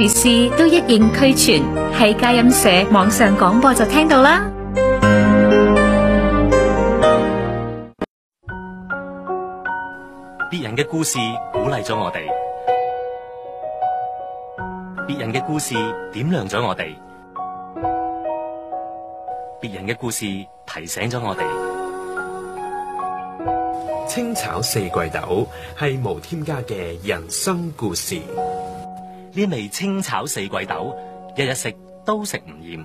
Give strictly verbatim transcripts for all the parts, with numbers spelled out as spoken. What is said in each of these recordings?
如是都一應俱全，喺佳音社網上廣播就聽到啦。 別人嘅故事鼓勵咗我哋，別人嘅故事點亮咗我哋，別人嘅故事提醒咗我哋。 清炒四季豆係無添加嘅人生故事。 呢味清炒四季豆，日日食都食唔厭。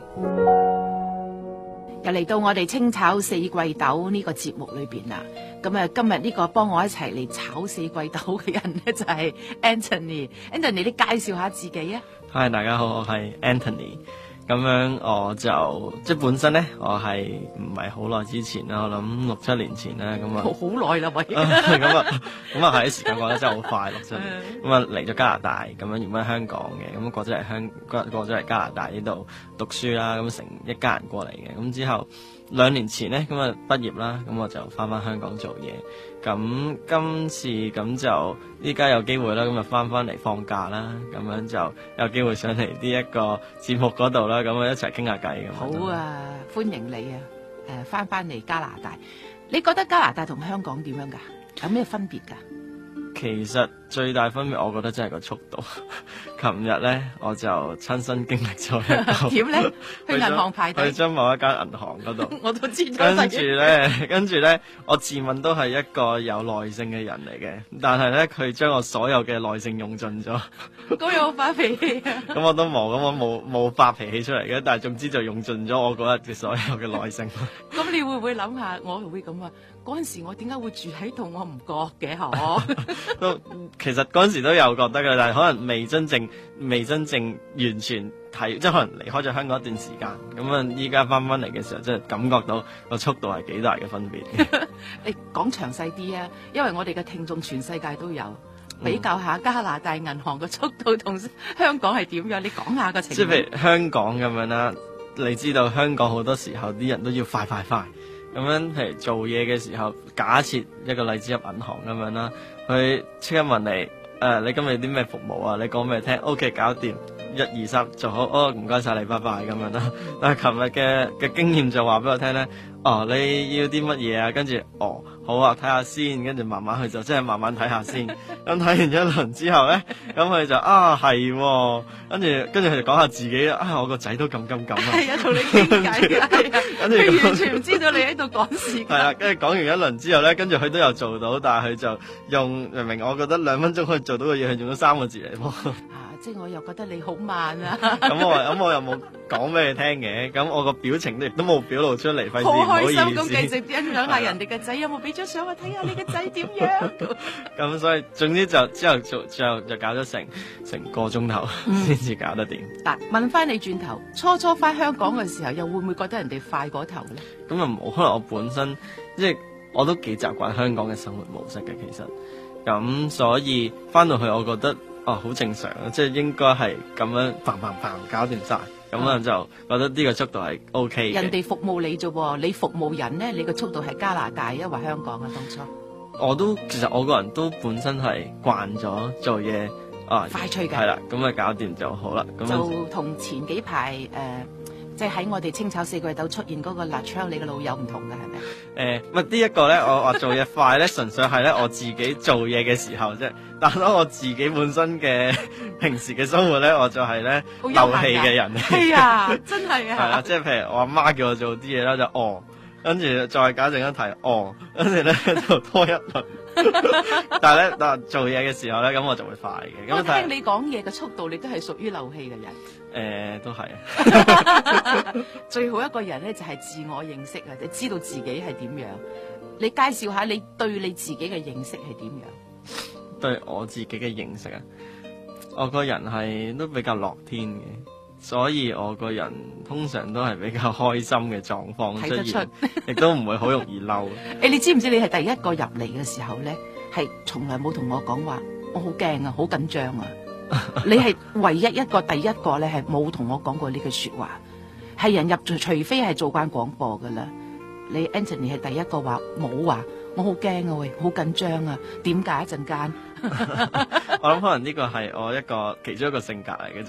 又嚟到我哋清炒四季豆呢個節目裏邊啦。咁啊，今日呢個幫我一齊嚟炒四季豆嘅人咧，就係 Anthony。Anthony，你介紹下自己啊。 Hi， 大家好，我係 Anthony。咁樣我就即係本身咧，我係唔係好耐之前啦，我諗六七年前啦，咁啊好耐啦喂。 咁啊咁啊係，時間過得真係好快，六七年。咁啊嚟咗加拿大，咁樣原本喺香港嘅，咁過咗嚟香過過咗嚟加拿大呢度讀書啦，咁成一家人過嚟嘅。咁之後兩年前咧，咁啊畢業啦，咁我就翻翻香港做嘢。咁今次咁就依家有機會啦，咁就翻翻嚟放假啦，咁樣就有機會上嚟呢一個節目嗰度啦，咁啊一齊傾下偈咁。 好啊，歡迎你啊！誒，翻翻嚟加拿大，你覺得加拿大同香港點樣噶？有咩分別噶？ 其實最大分別，我覺得真係個速度。琴日咧，我就親身經歷咗一個點咧？去銀行排隊， 去咗某一間銀行嗰度。 我都知咗。 跟住咧，跟住咧，我自問都係一個有耐性嘅人嚟嘅，但係咧，佢將我所有嘅耐性用盡咗。 咁有冇發脾氣啊？ 咁我都冇，咁我冇冇發脾氣出嚟嘅，但係總之就用盡咗我嗰日嘅所有嘅耐性。 咁你會唔會諗下？我會咁啊？嗰陣時我點解會住喺度？我唔覺嘅嗬。 都其實嗰陣時都有覺得嘅，但係可能未真正未真正完全睇，即係可能離開咗香港一段時間，咁啊依家翻翻嚟嘅時候，即係感覺到個速度係幾大嘅分別嘅。 你講詳細啲啊，因為我哋嘅聽眾全世界都有比較下加拿大銀行嘅速度同香港係點樣，你講下個情況。 即係譬如香港咁樣啦，你知道香港好多時候啲人都要快快快。咁樣譬如做嘢嘅時候，假設一個例子入銀行咁樣啦，佢即刻問你，誒、呃，你今日有啲咩服務啊？你講俾佢聽 ，OK， 搞掂，一二三，做好，哦，唔該晒你，拜拜咁樣啦。但係琴日嘅嘅經驗就話俾我聽咧，哦，你要啲乜嘢啊？跟住，哦，好啊，睇下先，跟住慢慢去就即係慢慢睇下先。咁睇完一輪之後咧，咁佢就啊係、哦，跟住跟住佢就講下自己啊，我個仔都咁咁咁啊。係啊，同你傾偈啊，係啊，跟住佢完全唔知道你喺度講事。係啊，跟住講完一輪之後咧，跟住佢都有做到，但係佢就用明明我覺得兩分鐘可以做到嘅嘢，佢用咗三個字嚟幫。啊，即係我又覺得你好慢啊。咁我咁我又冇講俾佢聽嘅，咁我個表情亦都冇表露出嚟，費事唔好意思。好開心咁繼續欣賞下人哋嘅仔，有冇俾張相我睇下你嘅仔點樣？咁所以總之就之後做之後就搞咗成成個鐘頭先至搞得掂。嗱、嗯，問翻你轉頭，初初翻香港嘅時候，又會唔會覺得人哋快過頭咧？咁啊冇，可能我本身即係我都幾習慣香港嘅生活模式嘅，其實咁所以翻到去我覺得哦好正常，即係應該係咁樣嘭嘭嘭搞掂晒。咁啊，就覺得呢個速度係 O K 嘅。人哋服務你啫，你服務人咧，你個速度係加拿大抑或香港啊？當初我都其實我個人都本身係慣咗做嘢啊，快脆嘅係啦，咁啊搞掂就好啦。咁就同前幾排誒，即係喺我哋清炒四季豆出現嗰個辣槍，你嘅老友唔同嘅係咪？誒，唔係呢一個咧，我話做嘢快咧，純粹係咧我自己做嘢嘅時候啫。但係我自己本身嘅平時嘅生活咧，我就係咧漏氣嘅人。係啊，真係啊。係啊，即係譬如我阿媽叫我做啲嘢啦，就哦，跟住再搞正一題哦，跟住咧就拖一輪。但係咧，但做嘢嘅時候咧，咁我就會快嘅。我聽你講嘢嘅速度，你都係屬於漏氣嘅人。誒、呃，都係。最好一個人咧就係、是、自我認識啊，你知道自己係點樣。你介紹下你對你自己嘅認識係點樣？對我自己嘅認識啊，我個人係都比較樂天嘅，所以我個人通常都係比較開心嘅狀況出現，亦都唔會好容易嬲。誒，你知唔知你係第一個入嚟嘅時候咧，係從來冇同我講話，我好驚啊，好緊張啊。你係唯一一個第一個咧係冇同我講過呢句說話，係人入除非係做慣廣播噶啦。你 Anthony 係第一個話冇話。我好驚啊喂，好緊張啊！點解一陣間？我諗可能呢個係我一個其中一個性格嚟嘅。